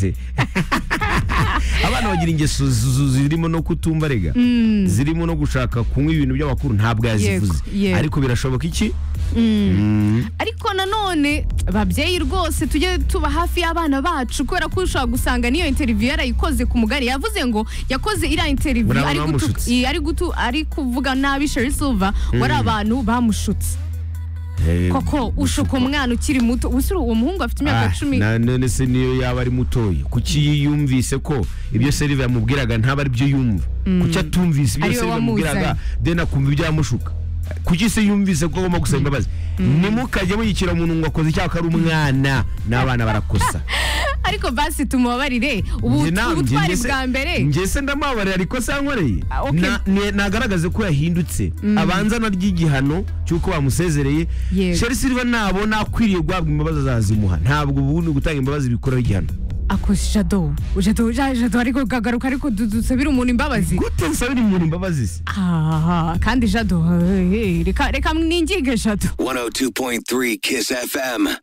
se abana bagira ingeso zirimo no kutumva rega zirimo no gushaka kunywa ibintu by'abakuru ntabwo yazivuze ariko birashoboka iki ariko nanone babyeyi rwose tujye tuba hafi y'abana bacu kubera ko ushobora gusanga niyo interview yarayikoze ku mugari yavuze ngo yakoze iriya interview ari kuvuga nabi Sherry Silver wari abantu bamushutse koko ushuka umwana ukiri muto usura uwo muhungu afite imyaka 10 none se niyo yaba ari mutoye kuki yumvise ko ibyo Silver yamubwiraga ntaba ari byo yumva kuki atumvise ibyo Silver yamubwiraga dena kumva ibyo yamushuka kuki se yumvise ko agomba gusaba imbabazi nimukajye muyikira umuntu ngo akoze icyaha ari umwana n'abana barakosa ariko basi tumubabarire ubu twari bwa mbere ngese ndamabarira ariko sankoreye nagaragaze ko yahindutse abanza na ry'igihano cyuko bamusezereye Sherry Silver nabona akwiriye guhabwa imbabazi azazimuha ntabwo ubundi gutanga imbabazi bikoraho igihano akosha Jado ariko kagaruka ariko dusabira umuntu imbabazi gute nsabira umuntu imbabazi kandi Jado reka ningige Jado 102.3 Kiss FM